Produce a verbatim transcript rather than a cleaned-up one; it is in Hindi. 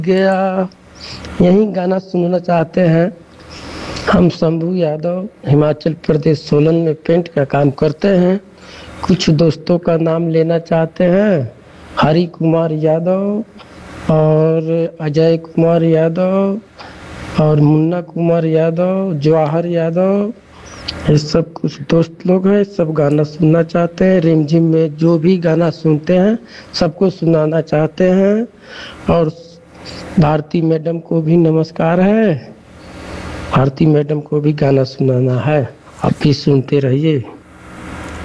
गया यही गाना सुनना चाहते हैं। हम शंभू यादव हिमाचल प्रदेश सोलन में पेंट का काम करते हैं। कुछ दोस्तों का नाम लेना चाहते हैं, हरि कुमार यादव और अजय कुमार यादव और मुन्ना कुमार यादव, जवाहर यादव, ये सब कुछ दोस्त लोग हैं। सब गाना सुनना चाहते हैं। रिमझिम में जो भी गाना सुनते हैं सबको सुनाना चाहते हैं। और भारती मैडम को भी नमस्कार है। भारती मैडम को भी गाना सुनाना है, आप भी सुनते रहिए।